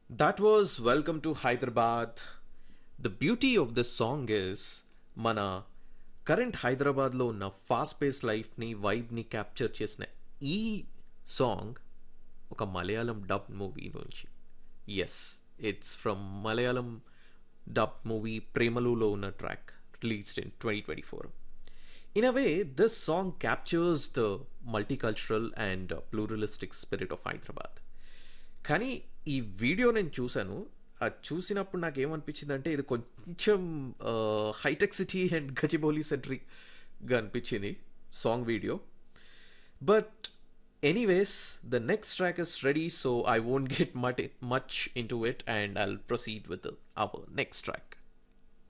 That was Welcome to Hyderabad. The beauty of this song is మన current హైదరాబాద్లో ఉన్న fast pace లైఫ్ని వైబ్ని capture చేసిన ఈ సాంగ్ ఒక మలయాళం డబ్ మూవీ నుంచి. Yes, it's from Malayalam dub movie ప్రేమలులో ఉన్న track released in 2024. In a way, this song captures the multicultural and pluralistic spirit of Hyderabad. కానీ ఈ వీడియో నేను చూశాను. అది చూసినప్పుడు నాకు ఏమనిపించిందంటే ఇది కొంచెం హైటెక్ సిటీ అండ్ గజిబౌలి సెంట్రిక్గా అనిపించింది song video. But anyways, the next track is ready, so I won't get much in to it and I'll proceed with our next track.